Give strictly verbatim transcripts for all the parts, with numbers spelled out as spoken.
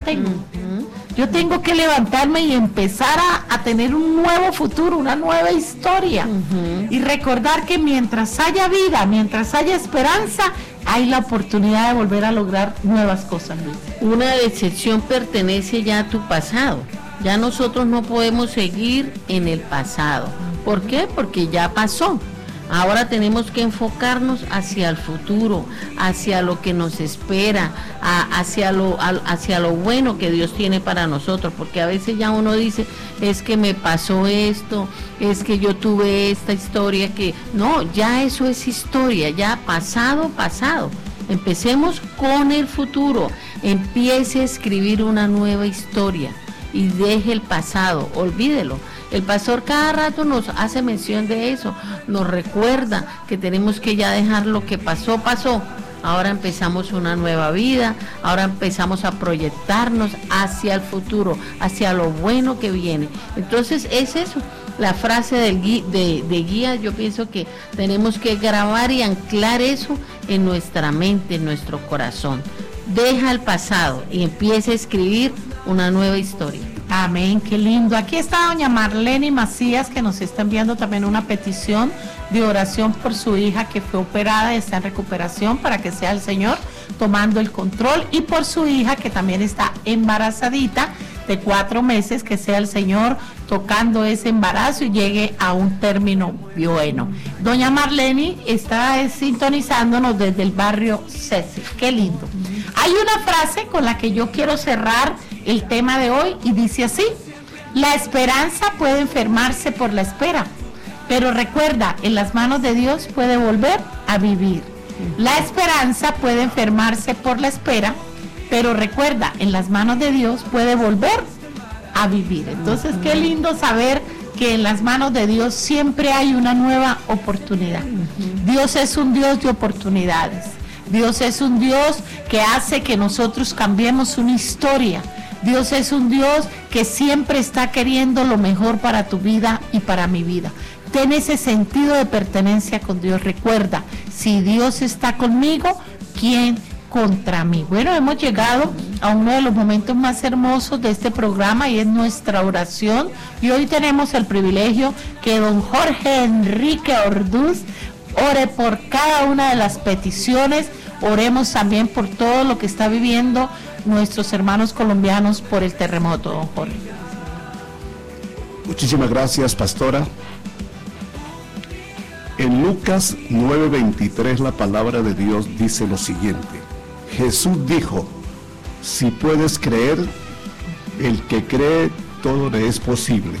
tengo. Uh-huh. Yo tengo que levantarme y empezar a, a tener un nuevo futuro, una nueva historia. Uh-huh. Y recordar que mientras haya vida, mientras haya esperanza, hay la oportunidad de volver a lograr nuevas cosas, Luis. Una decepción pertenece ya a tu pasado. Ya nosotros no podemos seguir en el pasado. ¿Por qué? Porque ya pasó. Ahora tenemos que enfocarnos hacia el futuro, hacia lo que nos espera, a, hacia lo, a, hacia lo bueno que Dios tiene para nosotros, porque a veces ya uno dice, es que me pasó esto, es que yo tuve esta historia que, no, ya eso es historia, ya pasado, pasado. Empecemos con el futuro, empiece a escribir una nueva historia y deje el pasado, olvídelo. El pastor cada rato nos hace mención de eso, nos recuerda que tenemos que ya dejar lo que pasó, pasó. Ahora empezamos una nueva vida, ahora empezamos a proyectarnos hacia el futuro, hacia lo bueno que viene. Entonces es eso, la frase del gui- de, de guía, yo pienso que tenemos que grabar y anclar eso en nuestra mente, en nuestro corazón. Deja el pasado y empieza a escribir una nueva historia. Amén, qué lindo. Aquí está doña Marlene Macías, que nos está enviando también una petición de oración por su hija que fue operada y está en recuperación, para que sea el Señor tomando el control, y por su hija que también está embarazadita de cuatro meses, que sea el Señor tocando ese embarazo y llegue a un término bueno. Doña Marlene está sintonizándonos desde el barrio Ceci. Qué lindo. Hay una frase con la que yo quiero cerrar el tema de hoy y dice así: la esperanza puede enfermarse por la espera, pero recuerda, en las manos de Dios puede volver a vivir. La esperanza puede enfermarse por la espera, pero recuerda, en las manos de Dios puede volver a vivir. Entonces, qué lindo saber que en las manos de Dios siempre hay una nueva oportunidad. Dios es un Dios de oportunidades. Dios es un Dios que hace que nosotros cambiemos una historia. Dios es un Dios que siempre está queriendo lo mejor para tu vida y para mi vida. Ten ese sentido de pertenencia con Dios. Recuerda, si Dios está conmigo, ¿quién contra mí? Bueno, hemos llegado a uno de los momentos más hermosos de este programa, y es nuestra oración. Y hoy tenemos el privilegio que don Jorge Enrique Orduz ore por cada una de las peticiones. Oremos también por todo lo que está viviendo nuestros hermanos colombianos por el terremoto, don Jorge. Muchísimas gracias, pastora. En Lucas nueve veintitrés la palabra de Dios dice lo siguiente: Jesús dijo, si puedes creer, el que cree todo le es posible.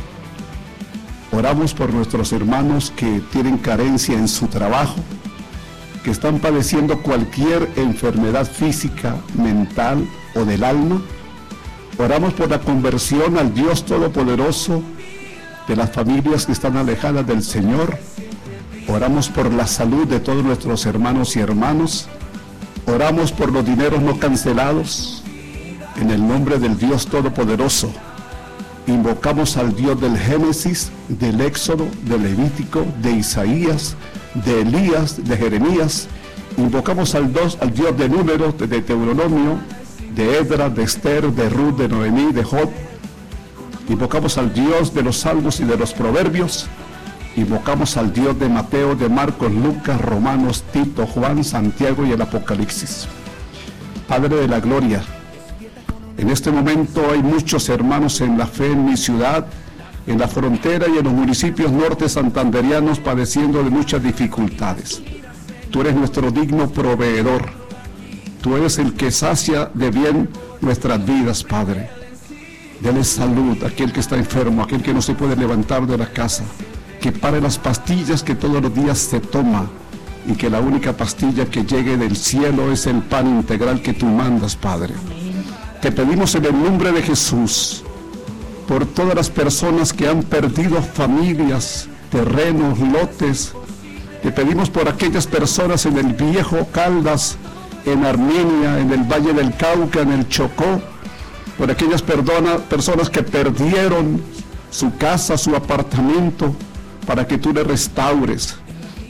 Oramos por nuestros hermanos que tienen carencia en su trabajo, que están padeciendo cualquier enfermedad física, mental o del alma. Oramos por la conversión al Dios Todopoderoso de las familias que están alejadas del Señor. Oramos por la salud de todos nuestros hermanos y hermanas. Oramos por los dineros no cancelados. En el nombre del Dios Todopoderoso, invocamos al Dios del Génesis, del Éxodo, del Levítico, de Isaías, de Elías, de Jeremías. Invocamos al Dios, al Dios de Números, de Deuteronomio, de Esdras, de Esther, de Ruth, de Noemí, de Job. Invocamos al Dios de los Salmos y de los Proverbios. Invocamos al Dios de Mateo, de Marcos, Lucas, Romanos, Tito, Juan, Santiago y el Apocalipsis. Padre de la gloria, en este momento hay muchos hermanos en la fe en mi ciudad, en la frontera y en los municipios norte santanderianos padeciendo de muchas dificultades. Tú eres nuestro digno proveedor. Tú eres el que sacia de bien nuestras vidas, Padre. Dale salud a aquel que está enfermo, a aquel que no se puede levantar de la casa. Que pare las pastillas que todos los días se toma, y que la única pastilla que llegue del cielo es el pan integral que tú mandas, Padre. Te pedimos en el nombre de Jesús por todas las personas que han perdido familias, terrenos, lotes. Te pedimos por aquellas personas en el Viejo Caldas, en Armenia, en el Valle del Cauca, en el Chocó, por aquellas perdona, personas que perdieron su casa, su apartamento, para que tú le restaures.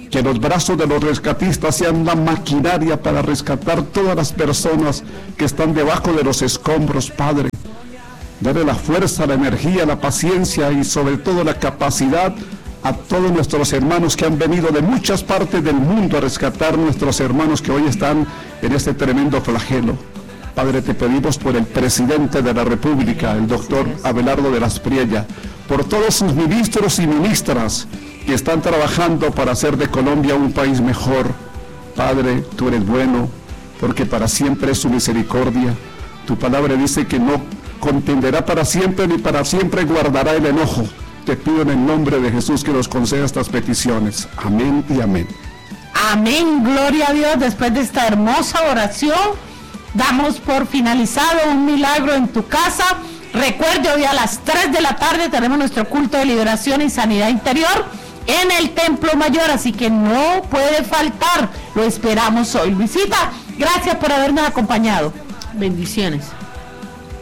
Que los brazos de los rescatistas sean la maquinaria para rescatar todas las personas que están debajo de los escombros, Padre. Dale la fuerza, la energía, la paciencia y sobre todo la capacidad a todos nuestros hermanos que han venido de muchas partes del mundo a rescatar nuestros hermanos que hoy están en este tremendo flagelo. Padre, te pedimos por el presidente de la República, el doctor Abelardo de las Priella, por todos sus ministros y ministras que están trabajando para hacer de Colombia un país mejor. Padre, tú eres bueno, porque para siempre es su misericordia. Tu palabra dice que no contenderá para siempre, ni para siempre guardará el enojo. Te pido en el nombre de Jesús que nos conceda estas peticiones. Amén y amén. Amén, gloria a Dios. Después de esta hermosa oración, damos por finalizado un milagro en tu casa. Recuerde, hoy a las tres de la tarde tenemos nuestro culto de liberación y sanidad interior en el Templo Mayor, así que no puede faltar. Lo esperamos hoy. Luisita, gracias por habernos acompañado. Bendiciones.